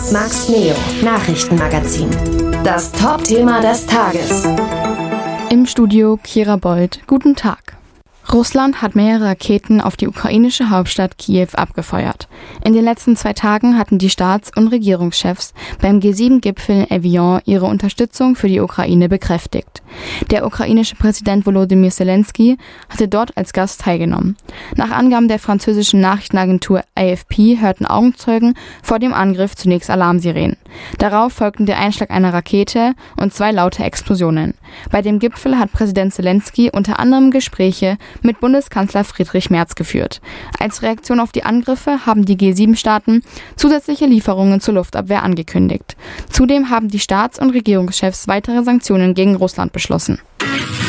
Max Neo Nachrichtenmagazin. Das Top-Thema des Tages. Im Studio Kira Bold. Guten Tag. Russland hat mehrere Raketen auf die ukrainische Hauptstadt Kiew abgefeuert. In den letzten 2 Tagen hatten die Staats- und Regierungschefs beim G7-Gipfel in Evian ihre Unterstützung für die Ukraine bekräftigt. Der ukrainische Präsident Volodymyr Zelensky hatte dort als Gast teilgenommen. Nach Angaben der französischen Nachrichtenagentur AFP hörten Augenzeugen vor dem Angriff zunächst Alarmsirenen. Darauf folgten der Einschlag einer Rakete und 2 laute Explosionen. Bei dem Gipfel hat Präsident Zelensky unter anderem Gespräche mit Bundeskanzler Friedrich Merz geführt. Als Reaktion auf die Angriffe haben die G7-Staaten zusätzliche Lieferungen zur Luftabwehr angekündigt. Zudem haben die Staats- und Regierungschefs weitere Sanktionen gegen Russland beschlossen.